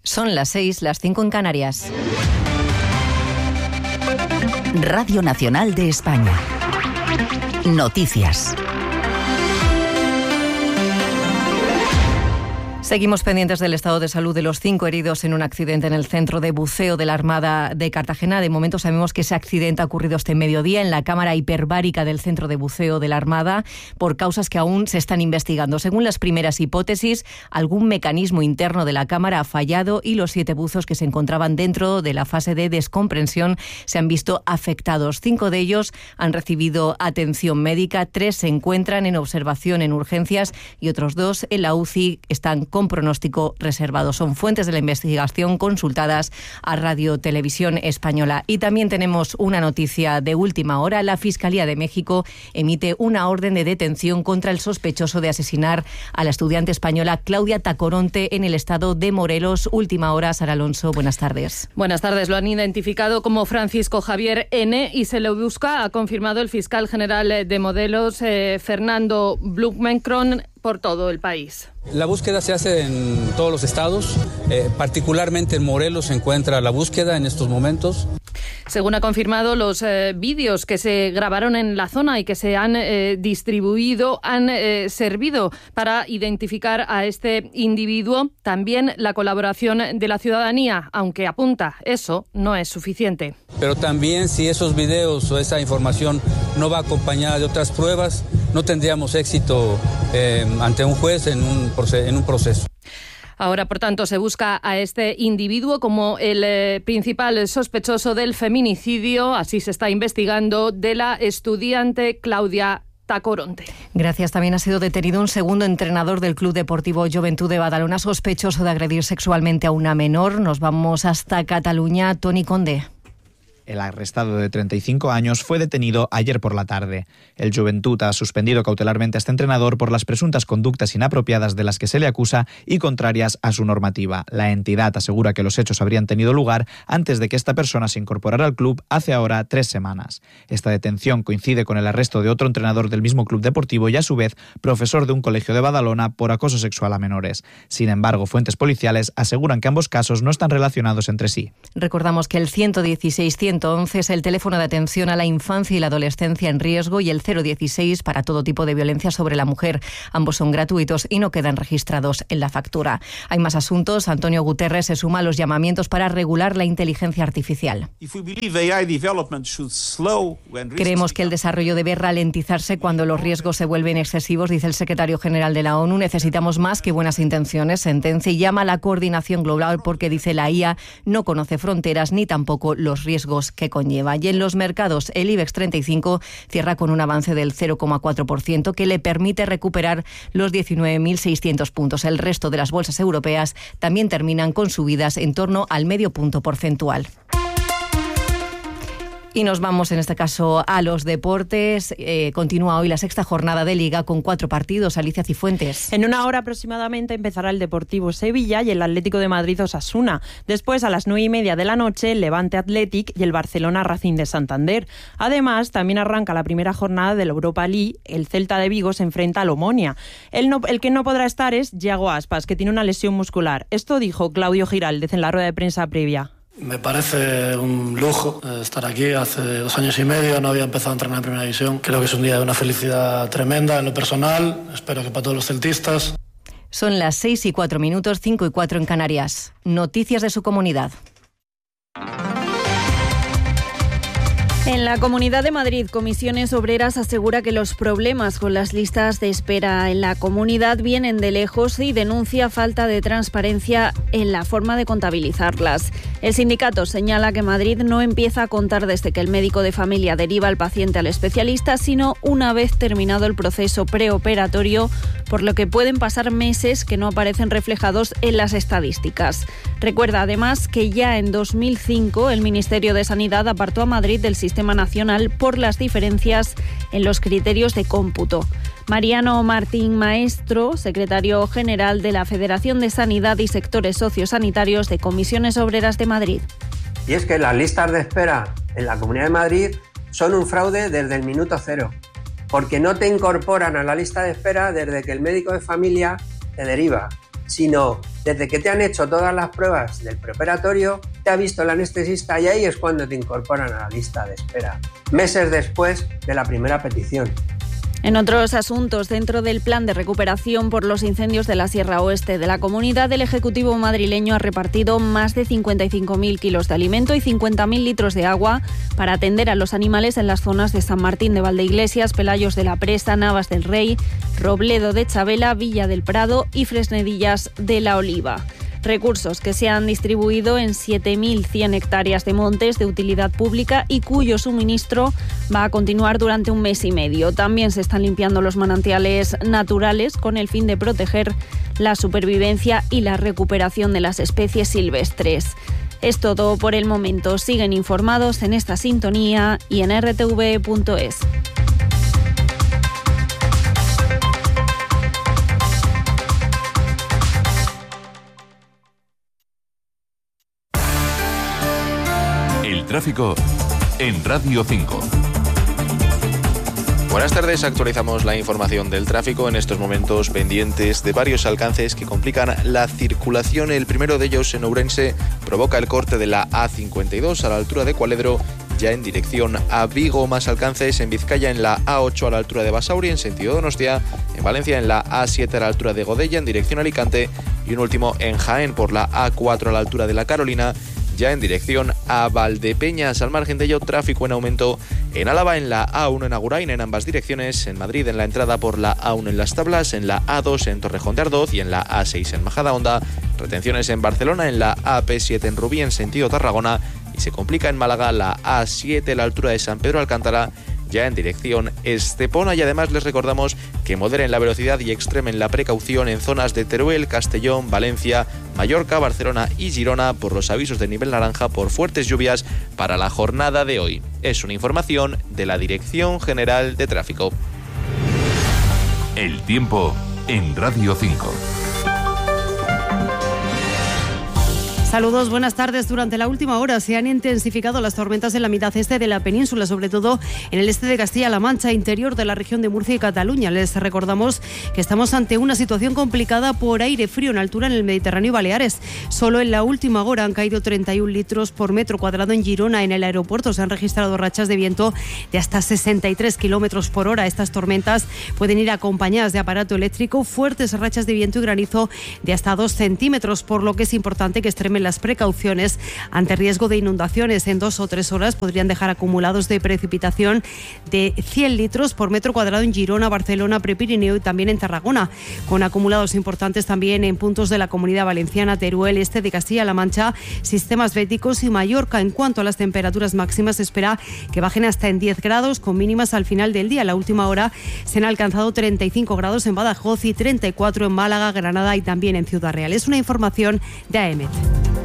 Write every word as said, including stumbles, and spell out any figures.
Son las seis, las cinco en Canarias. Radio Nacional de España. Noticias. Seguimos pendientes del estado de salud de los cinco heridos en un accidente en el centro de buceo de la Armada de Cartagena. De momento sabemos que ese accidente ha ocurrido este mediodía en la cámara hiperbárica del centro de buceo de la Armada por causas que aún se están investigando. Según las primeras hipótesis, algún mecanismo interno de la cámara ha fallado y los siete buzos que se encontraban dentro de la fase de descompresión se han visto afectados. Cinco de ellos han recibido atención médica, tres se encuentran en observación en urgencias y otros dos en la U C I están con pronóstico reservado. Son fuentes de la investigación consultadas a Radio Televisión Española. Y también tenemos una noticia de última hora. La Fiscalía de México emite una orden de detención contra el sospechoso de asesinar a la estudiante española Claudia Tacoronte en el estado de Morelos. Última hora, Sara Alonso, buenas tardes. Buenas tardes. Lo han identificado como Francisco Javier N. y se lo busca, ha confirmado el fiscal general de Morelos, eh, Fernando Blumenkron, por todo el país. La búsqueda se hace en todos los estados, eh, particularmente en Morelos se encuentra la búsqueda en estos momentos. Según ha confirmado, los eh, vídeos que se grabaron en la zona y que se han eh, distribuido han eh, servido para identificar a este individuo. También la colaboración de la ciudadanía, aunque apunta, eso no es suficiente. Pero también si esos videos o esa información no va acompañada de otras pruebas, no tendríamos éxito eh, ante un juez en un, en un proceso. Ahora, por tanto, se busca a este individuo como el eh, principal sospechoso del feminicidio, así se está investigando, de la estudiante Claudia Tacoronte. Gracias. También ha sido detenido un segundo entrenador del Club Deportivo Joventut de Badalona, sospechoso de agredir sexualmente a una menor. Nos vamos hasta Cataluña. Toni Conde. El arrestado de treinta y cinco años fue detenido ayer por la tarde. El Joventut ha suspendido cautelarmente a este entrenador por las presuntas conductas inapropiadas de las que se le acusa y contrarias a su normativa. La entidad asegura que los hechos habrían tenido lugar antes de que esta persona se incorporara al club hace ahora tres semanas. Esta detención coincide con el arresto de otro entrenador del mismo club deportivo y a su vez profesor de un colegio de Badalona por acoso sexual a menores. Sin embargo, fuentes policiales aseguran que ambos casos no están relacionados entre sí. Recordamos que el ciento dieciséis ciento once es el teléfono de atención a la infancia y la adolescencia en riesgo y el cero dieciséis para todo tipo de violencia sobre la mujer. Ambos son gratuitos y no quedan registrados en la factura. Hay más asuntos. Antonio Guterres se suma a los llamamientos para regular la inteligencia artificial. Creemos que el desarrollo debe ralentizarse cuando los riesgos se vuelven excesivos, dice el secretario general de la ONU. Necesitamos más que buenas intenciones, sentencia, y llama a la coordinación global porque, dice, la I A no conoce fronteras ni tampoco los riesgos que conlleva. Y en los mercados, el IBEX treinta y cinco cierra con un avance del cero coma cuatro por ciento que le permite recuperar los diecinueve mil seiscientos puntos. El resto de las bolsas europeas también terminan con subidas en torno al medio punto porcentual. Y nos vamos, en este caso, a los deportes. Eh, continúa hoy la sexta jornada de Liga con cuatro partidos. Alicia Cifuentes. En una hora aproximadamente empezará el Deportivo Sevilla y el Atlético de Madrid Osasuna. Después, a las nueve y media de la noche, el Levante Athletic y el Barcelona Racing de Santander. Además, también arranca la primera jornada de la Europa League. El Celta de Vigo se enfrenta al Omonia. El, no, el que no podrá estar es Yago Aspas, que tiene una lesión muscular. Esto dijo Claudio Giraldez en la rueda de prensa previa. Me parece un lujo estar aquí. Hace dos años y medio no había empezado a entrenar en Primera División. Creo que es un día de una felicidad tremenda en lo personal. Espero que para todos los celtistas. Son las seis y cuatro minutos, cinco y cuatro en Canarias. Noticias de su comunidad. En la Comunidad de Madrid, Comisiones Obreras asegura que los problemas con las listas de espera en la comunidad vienen de lejos y denuncia falta de transparencia en la forma de contabilizarlas. El sindicato señala que Madrid no empieza a contar desde que el médico de familia deriva al paciente al especialista, sino una vez terminado el proceso preoperatorio, por lo que pueden pasar meses que no aparecen reflejados en las estadísticas. Recuerda además que ya en dos mil cinco el Ministerio de Sanidad apartó a Madrid del sistema nacional por las diferencias en los criterios de cómputo. Mariano Martín Maestro, secretario general de la Federación de Sanidad y Sectores Sociosanitarios de Comisiones Obreras de Madrid. Y es que las listas de espera en la Comunidad de Madrid son un fraude desde el minuto cero, porque no te incorporan a la lista de espera desde que el médico de familia te deriva. sino desde que te han hecho todas las pruebas del preoperatorio, te ha visto el anestesista y ahí es cuando te incorporan a la lista de espera, meses después de la primera petición. En otros asuntos, dentro del plan de recuperación por los incendios de la Sierra Oeste de la comunidad, el Ejecutivo madrileño ha repartido más de cincuenta y cinco mil kilos de alimento y cincuenta mil litros de agua para atender a los animales en las zonas de San Martín de Valdeiglesias, Pelayos de la Presa, Navas del Rey, Robledo de Chabela, Villa del Prado y Fresnedillas de la Oliva. Recursos que se han distribuido en siete mil cien hectáreas de montes de utilidad pública y cuyo suministro va a continuar durante un mes y medio. También se están limpiando los manantiales naturales con el fin de proteger la supervivencia y la recuperación de las especies silvestres. Es todo por el momento. Siguen informados en esta sintonía y en r t v punto es. Tráfico en Radio cinco. Buenas tardes, actualizamos la información del tráfico en estos momentos pendientes de varios alcances que complican la circulación. El primero de ellos en Ourense provoca el corte de la A cincuenta y dos a la altura de Cualedro, ya en dirección a Vigo. Más alcances en Vizcaya en la A ocho a la altura de Basauri en sentido Donostia, en Valencia en la A siete a la altura de Godella en dirección a Alicante y un último en Jaén por la A cuatro a la altura de La Carolina, ya en dirección a Valdepeñas. Al margen de ello, tráfico en aumento en Álava en la A uno en Agurain en ambas direcciones, en Madrid en la entrada por la A uno en Las Tablas, en la A dos en Torrejón de Ardoz y en la A seis en Majadahonda. Retenciones en Barcelona en la A P siete en Rubí en sentido Tarragona y se complica en Málaga la A siete a la altura de San Pedro Alcántara, ya en dirección Estepona. Y además les recordamos que moderen la velocidad y extremen la precaución en zonas de Teruel, Castellón, Valencia, Mallorca, Barcelona y Girona por los avisos de nivel naranja por fuertes lluvias para la jornada de hoy. Es una información de la Dirección General de Tráfico. El tiempo en Radio cinco. Saludos, buenas tardes. Durante la última hora se han intensificado las tormentas en la mitad este de la península, sobre todo en el este de Castilla-La Mancha, interior de la región de Murcia y Cataluña. Les recordamos que estamos ante una situación complicada por aire frío en altura en el Mediterráneo y Baleares. Solo en la última hora han caído treinta y un litros por metro cuadrado en Girona. En el aeropuerto se han registrado rachas de viento de hasta sesenta y tres kilómetros por hora. Estas tormentas pueden ir acompañadas de aparato eléctrico, fuertes rachas de viento y granizo de hasta dos centímetros, por lo que es importante que extremen las precauciones ante riesgo de inundaciones. En dos o tres horas podrían dejar acumulados de precipitación de cien litros por metro cuadrado en Girona, Barcelona, Prepirineo y también en Tarragona, con acumulados importantes también en puntos de la Comunidad Valenciana, Teruel, este de Castilla-La Mancha, sistemas béticos y Mallorca. En cuanto a las temperaturas máximas, se espera que bajen hasta en diez grados, con mínimas al final del día. A la última hora se han alcanzado treinta y cinco grados en Badajoz y treinta y cuatro en Málaga, Granada y también en Ciudad Real. Es una información de A E M E T.